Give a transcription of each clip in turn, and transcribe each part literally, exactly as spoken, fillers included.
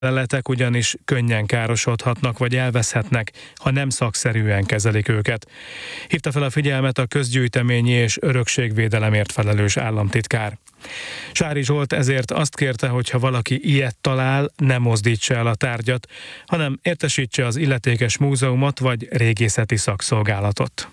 leletek ugyanis könnyen károsodhatnak vagy elveszhetnek, ha nem szakszerűen kezelik őket. Hívta fel a figyelmet a közgyűjteményi és örökségvédelemért felelős államtitkár. Sári Zsolt ezért azt kérte, hogy ha valaki ilyet talál, ne mozdítsa el a tárgyat, hanem értesítse az illetékes múzeumot vagy régészeti szakszolgálatot.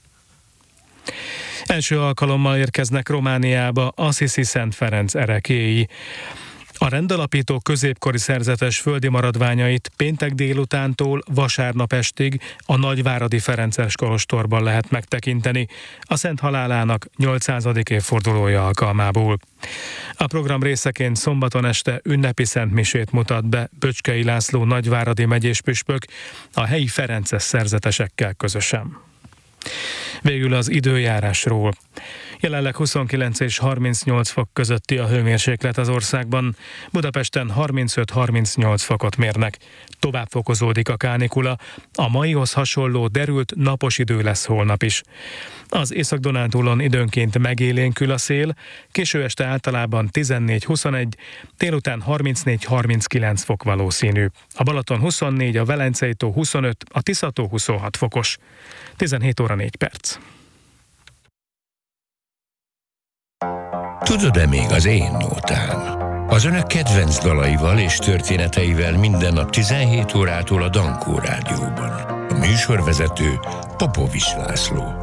Első alkalommal érkeznek Romániába Assisi Szent Ferenc erekéi. A rendalapító középkori szerzetes földi maradványait péntek délutántól vasárnap estig a nagyváradi ferences kolostorban lehet megtekinteni, a szent halálának nyolcszázadik évfordulója alkalmából. A program részeként szombaton este ünnepi szentmisét mutat be Böcskei László nagyváradi megyéspüspök a helyi ferences szerzetesekkel közösen. Végül az időjárásról. Jelenleg huszonkilenc és harmincnyolc fok közötti a hőmérséklet az országban. Budapesten harmincöt-harmincnyolc fokot mérnek. Tovább fokozódik a kánikula. A maihoz hasonló derült napos idő lesz holnap is. Az Észak-Dunántúlon időnként megélénkül a szél, késő este általában tizennégy-huszonegy, délután harmincnégy-harminckilenc fok valószínű. A Balaton huszonnégy, a Velencei tó huszonöt, a Tisza-tó huszonhat fokos. tizenhét óra négy perc. Tudod-e még az én nótám? Az önök kedvenc dalaival és történeteivel minden nap tizenhét órától a Dankó Rádióban. A műsorvezető Popovics László.